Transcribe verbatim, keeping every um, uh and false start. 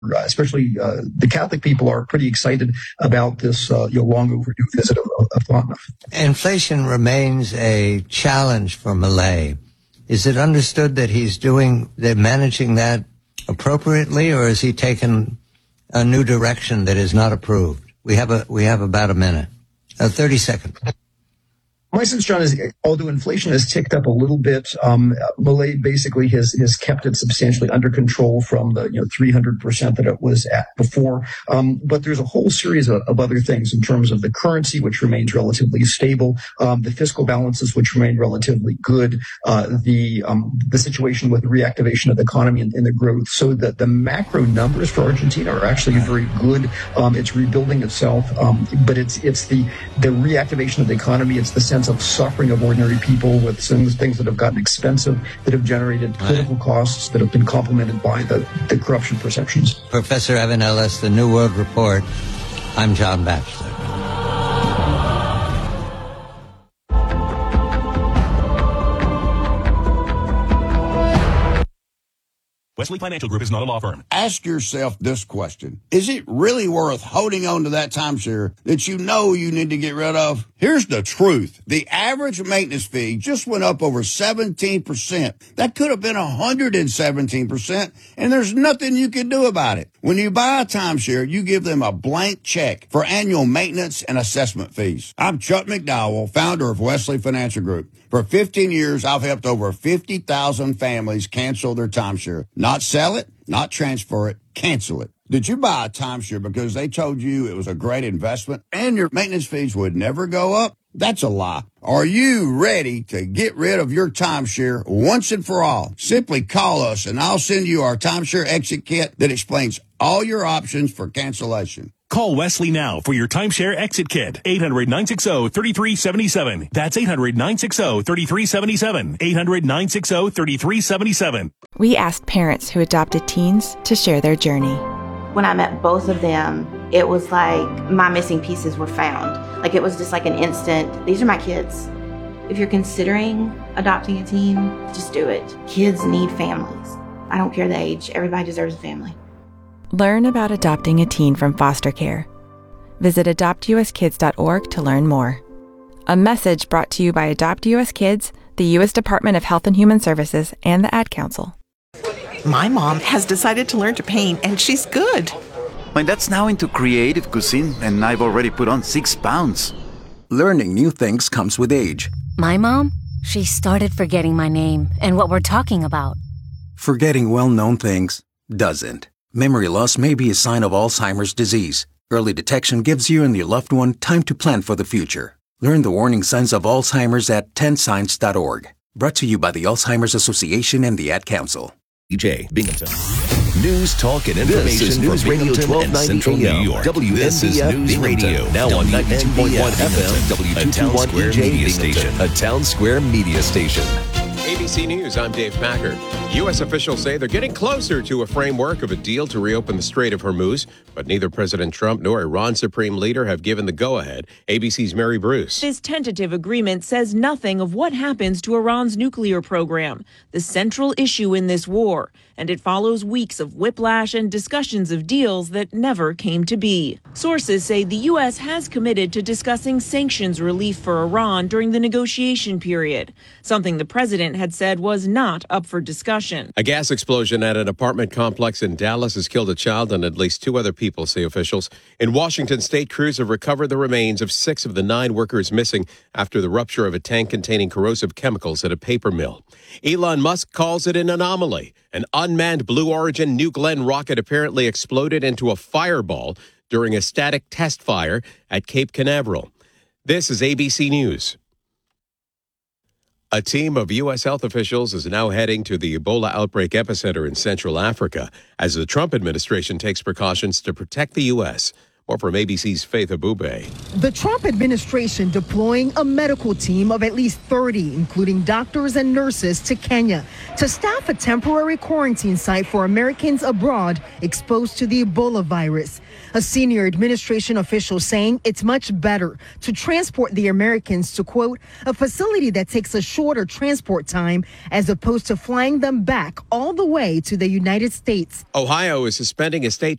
Uh, especially uh, the Catholic people are pretty excited about this uh, you know, long overdue visit of, of Thotmef. Inflation remains a challenge for Milei. Is it understood that he's doing, they're managing that appropriately, or is he taken a new direction that is not approved? We have a we have about a minute, uh, thirty seconds. My sense, John, is although inflation has ticked up a little bit, um, Milei basically has, has kept it substantially under control from the you know three hundred percent that it was at before. Um, but there's a whole series of, of other things in terms of the currency, which remains relatively stable, um, the fiscal balances, which remain relatively good, uh, the um, the situation with the reactivation of the economy and, and the growth. So that the macro numbers for Argentina are actually very good. Um, it's rebuilding itself, um, but it's it's the the reactivation of the economy. It's the sense of suffering of ordinary people with things, things that have gotten expensive, that have generated political right. costs, that have been complemented by the, the corruption perceptions. Professor Evan Ellis, The New World Report. I'm John Batchelor. Wesley Financial Group is not a law firm. Ask yourself this question. Is it really worth holding on to that timeshare that you know you need to get rid of? Here's the truth. The average maintenance fee just went up over seventeen percent. That could have been one hundred seventeen percent, and there's nothing you can do about it. When you buy a timeshare, you give them a blank check for annual maintenance and assessment fees. I'm Chuck McDowell, founder of Wesley Financial Group. For fifteen years, I've helped over fifty thousand families cancel their timeshare. Not sell it, not transfer it, cancel it. Did you buy a timeshare because they told you it was a great investment and your maintenance fees would never go up? That's a lie. Are you ready to get rid of your timeshare once and for all? Simply call us and I'll send you our timeshare exit kit that explains all your options for cancellation. Call Wesley now for your timeshare exit kit. eight hundred, nine six zero, three three seven seven. That's eight hundred, nine six zero, three three seven seven. eight hundred, nine six zero, three three seven seven. We asked parents who adopted teens to share their journey. When I met both of them, it was like my missing pieces were found. Like it was just like an instant, these are my kids. If you're considering adopting a teen, just do it. Kids need families. I don't care the age. Everybody deserves a family. Learn about adopting a teen from foster care. Visit adopt u s kids dot org to learn more. A message brought to you by Adopt U S Kids, the U S Department of Health and Human Services, and the Ad Council. My mom has decided to learn to paint, and she's good. My dad's now into creative cuisine, and I've already put on six pounds. Learning new things comes with age. My mom, she started forgetting my name and what we're talking about. Forgetting well-known things doesn't. Memory loss may be a sign of Alzheimer's disease. Early detection gives you and your loved one time to plan for the future. Learn the warning signs of Alzheimer's at ten signs dot org. Brought to you by the Alzheimer's Association and the Ad Council. E J Binghamton. News, talk, and information News Radio twelve ninety New York. W N B F this is News Radio, now on ninety-two point one F M, W two twenty-one E J Media Station, a Town Square media station. A B C News, I'm Dave Packard. U S officials say they're getting closer to a framework of a deal to reopen the Strait of Hormuz, but neither President Trump nor Iran's supreme leader have given the go-ahead. A B C's Mary Bruce. This tentative agreement says nothing of what happens to Iran's nuclear program, the central issue in this war, and it follows weeks of whiplash and discussions of deals that never came to be. Sources say the U S has committed to discussing sanctions relief for Iran during the negotiation period, something the president had said was not up for discussion. A gas explosion at an apartment complex in Dallas has killed a child and at least two other people, say officials. In Washington state, crews have recovered the remains of six of the nine workers missing after the rupture of a tank containing corrosive chemicals at a paper mill. Elon Musk calls it an anomaly. An unmanned Blue Origin New Glenn rocket apparently exploded into a fireball during a static test fire at Cape Canaveral. This is A B C News. A team of U S health officials is now heading to the Ebola outbreak epicenter in Central Africa as the Trump administration takes precautions to protect the U S More from A B C's Faith Abube. The Trump administration deploying a medical team of at least thirty, including doctors and nurses, to Kenya to staff a temporary quarantine site for Americans abroad exposed to the Ebola virus. A senior administration official saying it's much better to transport the Americans to, quote, a facility that takes a shorter transport time as opposed to flying them back all the way to the United States. Ohio is suspending a state